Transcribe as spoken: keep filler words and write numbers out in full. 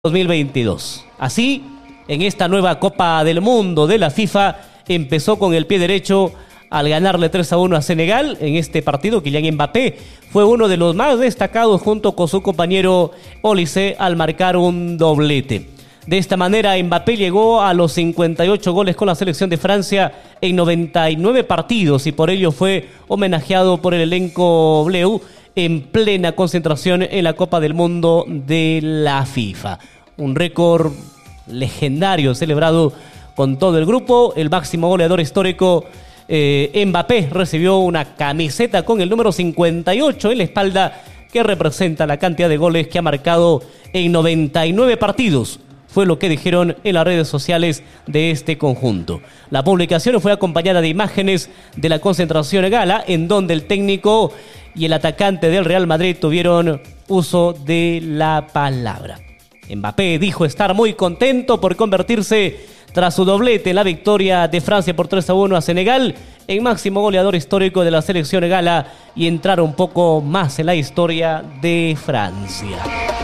dos mil veintidós. Así, en esta nueva Copa del Mundo de la FIFA, empezó con el pie derecho al ganarle tres a uno a Senegal. En este partido, Kylian Mbappé fue uno de los más destacados junto con su compañero Olise al marcar un doblete. De esta manera, Mbappé llegó a los cincuenta y ocho goles con la selección de Francia en noventa y nueve partidos y por ello fue homenajeado por el elenco bleu en plena concentración en la Copa del Mundo de la FIFA. Un récord legendario celebrado con todo el grupo. El máximo goleador histórico, eh, Mbappé, recibió una camiseta con el número cincuenta y ocho en la espalda que representa la cantidad de goles que ha marcado en noventa y nueve partidos. Fue lo que dijeron en las redes sociales de este conjunto. La publicación fue acompañada de imágenes de la concentración gala, en donde el técnico y el atacante del Real Madrid tuvieron uso de la palabra. Mbappé dijo estar muy contento por convertirse, tras su doblete en la victoria de Francia por tres a uno a Senegal, en máximo goleador histórico de la selección gala y entrar un poco más en la historia de Francia.